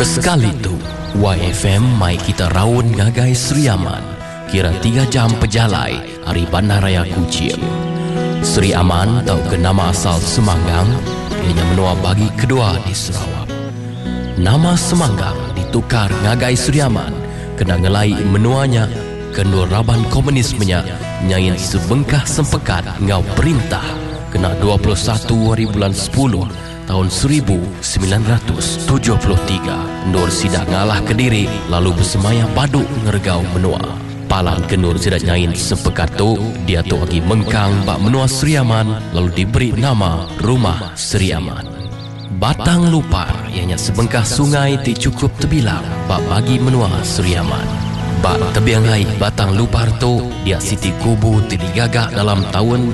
Kesekali tu YFM mai kita raun ngagai Sri Aman. Kira 3 jam pejalai hari Bandaraya Kuching. Sri Aman tahu ke nama asal Semanggang, ianya menua bagi kedua di Sarawak. Nama Semanggang ditukar ngagai Sri Aman kena ngelai menuanya kendur raban komunismenya nyain sebengkah sempekat ngau perintah kena 21 hari bulan 10 tahun 1973. Nur sidak ngalah Kediri lalu bersemayah baduk ngergau menua. Palang kenur sidak nyain sempekat tu dia tu lagi mengkang bak menua Sri Aman lalu diberi nama Rumah Sri Aman. Batang Lupar ianya sebengkah sungai ti cukup terbilang bak bagi menua Sri Aman. Bak tebiangai Batang Lupar tu dia siti kubu ti digagak dalam tahun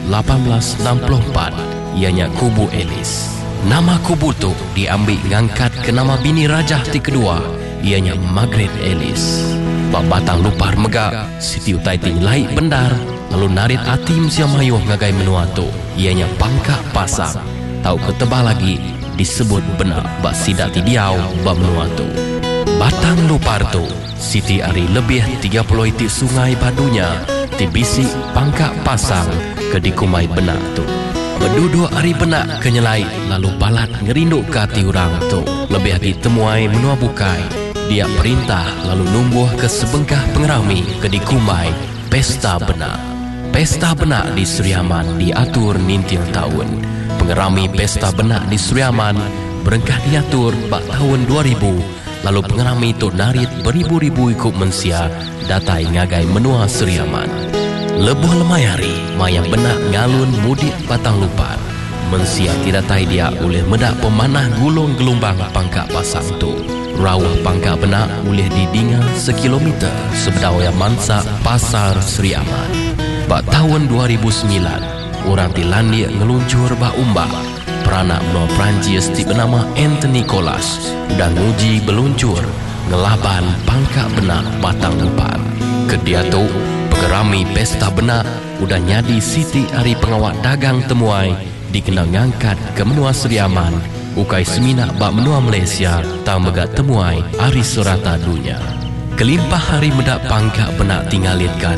1864 ianya Kubu Elis. Nama kubu tu diambil ngangkat ke nama bini rajah ti kedua ianya Margaret Ellis. Bak Batang Lupar megak siti utai ti nilai bendar lalu narit atim siam hayuh ngagai menua tu ianya Pangkak Pasang. Tahu ketebal lagi disebut benar bak sidak ti diau bak menua tu. Batang Lupar tu siti ari lebih 30 itik sungai badunya ti bisi Pangkak Pasang ke dikumai benak tu. Berduduk hari benak kenyelai lalu balat ngerinduk ke hati orang tu. Lebih lagi temuai menua bukai dia perintah lalu numbuh ke sebengkah pengerami ke dikumai Pesta Benak. Pesta Benak di Sri Aman diatur nintil tahun. Pengerami Pesta Benak di Sri Aman berengkah diatur bak tahun 2000. Lalu pengerami itu narit beribu-ribu ikut mensia datai ngagai menua Sri Aman. Lebuh lemayari mayang benak ngalun mudik Batang Lupar. Mensia tidak tai dia oleh medak pemanah gulung gelombang Pangkak Pasang tu. Rawah Pangkak Benak oleh didinga sekilometer sebedawaya mansa Pasar Sri Aman. Bak tahun 2009 orang Tilandia ngeluncur bak umbak. Peranak menua Perancis ti bernama Anthony Colas dan uji beluncur ngelaban Pangkak Benak Batang Lupar. Kedia tu pengerami Pesta Benak udah nyadi siti hari pengawal dagang temuai dikena ngangkat ke menua Sri Aman ukai seminak bak menua Malaysia tak megat temuai hari serata dunia. Kelimpah hari medak Pangkak Benak tinggalit ke